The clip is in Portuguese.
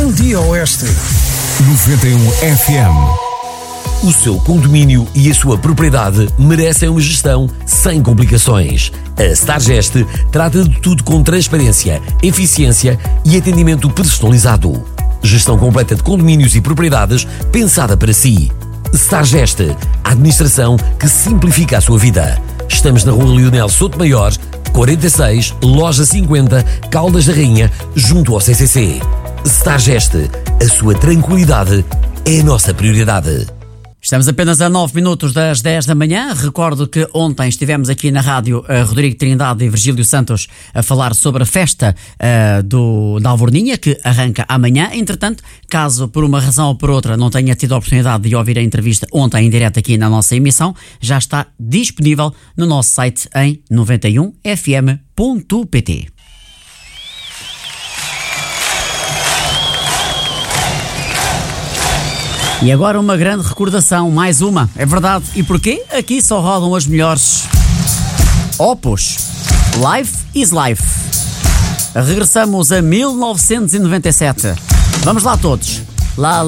bom dia Oeste. 91 FM. O seu condomínio e a sua propriedade merecem uma gestão sem complicações. A Stargest trata de tudo com transparência, eficiência e atendimento personalizado. Gestão completa de condomínios e propriedades pensada para si. Stargest, a administração que simplifica a sua vida. Estamos na Rua Leonel Sotomayor, 46, Loja 50, Caldas da Rainha, junto ao CCC. Stargest, a sua tranquilidade é a nossa prioridade. Estamos apenas a 9 minutos das 10 da manhã. Recordo que ontem estivemos aqui na rádio Rodrigo Trindade e Virgílio Santos a falar sobre a festa da Alvorninha, que arranca amanhã. Entretanto, caso por uma razão ou por outra não tenha tido a oportunidade de ouvir a entrevista ontem em direto aqui na nossa emissão, já está disponível no nosso site em 91fm.pt. E agora uma grande recordação, mais uma, é verdade. E porquê? Aqui só rodam as melhores. Opus, Life is Life. Regressamos a 1997. Vamos lá todos. Lá